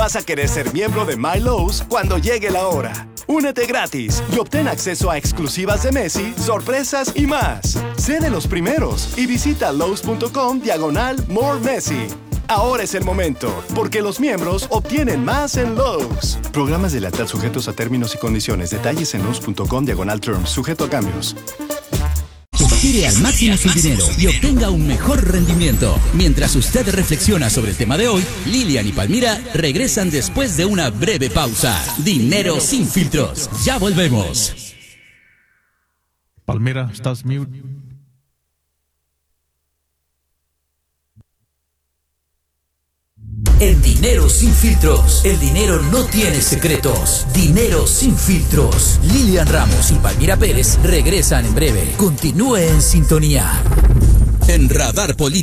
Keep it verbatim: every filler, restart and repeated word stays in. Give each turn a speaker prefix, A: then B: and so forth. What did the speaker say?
A: vas a querer ser miembro de My Lowe's cuando llegue la hora. Únete gratis y obtén acceso a exclusivas de Messi, sorpresas y más. Sé de los primeros y visita Lowe's.com diagonal More Messi. Ahora es el momento, porque los miembros obtienen más en Lowe's. Programas de lealtad sujetos a términos y condiciones. Detalles en Lowe's.com diagonal terms, sujeto a cambios.
B: Tire al máximo su dinero y obtenga un mejor rendimiento. Mientras usted reflexiona sobre el tema de hoy, Lilian y Palmira regresan después de una breve pausa. Dinero sin filtros. Ya volvemos.
C: Palmira, estás mute.
B: En Dinero sin filtros, el dinero no tiene secretos. Dinero sin filtros. Lilian Ramos y Palmira Pérez regresan en breve. Continúe en sintonía. En Radar Político.